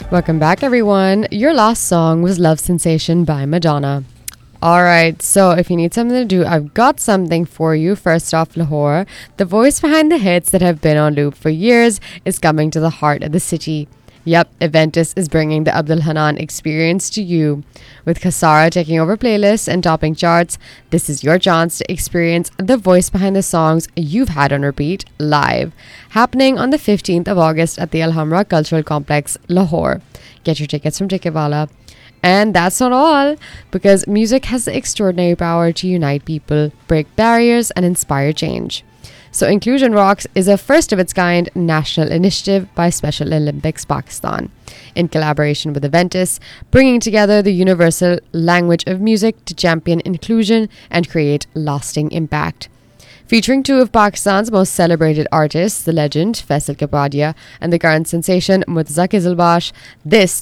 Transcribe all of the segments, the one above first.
Welcome back, everyone. Your last song was Love Sensation by Madonna. Alright, so if you need something to do, I've got something for you. First off, Lahore, the voice behind the hits that have been on loop for years, is coming to the heart of the city. Yep, Aventus is bringing the Abdul Hanan experience to you. With Kasara taking over playlists and topping charts, this is your chance to experience the voice behind the songs you've had on repeat live. Happening on the 15th of August at the Alhambra Cultural Complex, Lahore. Get your tickets from Ticketwala. And that's not all, because music has the extraordinary power to unite people, break barriers, and inspire change. So Inclusion Rocks is a first of its kind national initiative by Special Olympics Pakistan, in collaboration with Aventus, bringing together the universal language of music to champion inclusion and create lasting impact. Featuring two of Pakistan's most celebrated artists, the legend Faisal Kapadia and the current sensation Murtaza Qizilbash, this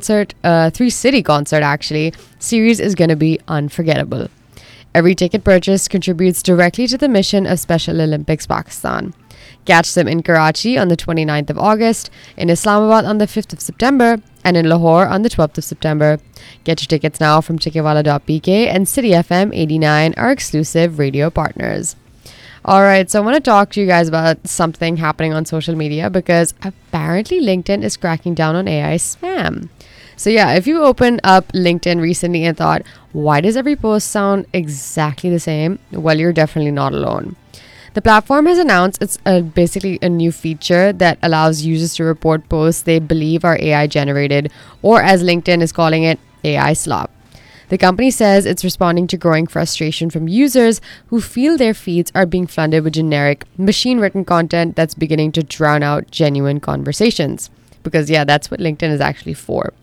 three-city concert actually series is going to be unforgettable. Every ticket purchase contributes directly to the mission of Special Olympics Pakistan. Catch them in Karachi on the 29th of August, in Islamabad on the 5th of September, and in Lahore on the 12th of September. Get your tickets now from ticketwala.pk and City FM 89, our exclusive radio partners. Alright, so I want to talk to you guys about something happening on social media, because apparently LinkedIn is cracking down on AI spam. So yeah, if you opened up LinkedIn recently and thought, why does every post sound exactly the same? Well, you're definitely not alone. The platform has announced it's basically a new feature that allows users to report posts they believe are AI generated, or as LinkedIn is calling it, AI slop. The company says it's responding to growing frustration from users who feel their feeds are being flooded with generic, machine-written content that's beginning to drown out genuine conversations. Because yeah, that's what LinkedIn is actually for.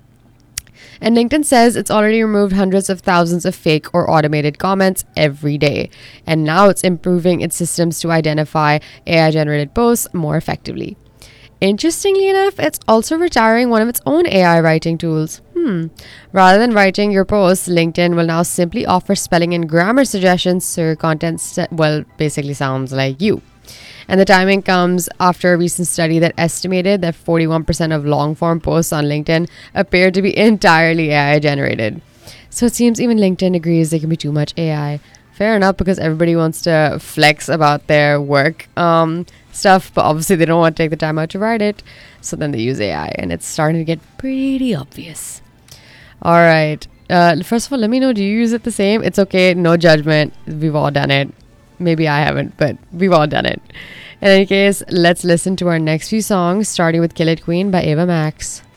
And LinkedIn says it's already removed hundreds of thousands of fake or automated comments every day. And now it's improving its systems to identify AI-generated posts more effectively. Interestingly enough, it's also retiring one of its own AI writing tools. Rather than writing your posts, LinkedIn will now simply offer spelling and grammar suggestions so your content, basically sounds like you. And the timing comes after a recent study that estimated that 41% of long-form posts on LinkedIn appear to be entirely AI generated. So it seems even LinkedIn agrees there can be too much AI. Fair enough, because everybody wants to flex about their work stuff, but obviously they don't want to take the time out to write it. So then they use AI, and it's starting to get pretty obvious. All right. First of all, let me know, do you use it the same? It's okay. No judgment. We've all done it. Maybe I haven't, but we've all done it. In any case, let's listen to our next few songs, starting with Kill It Queen by Ava Max.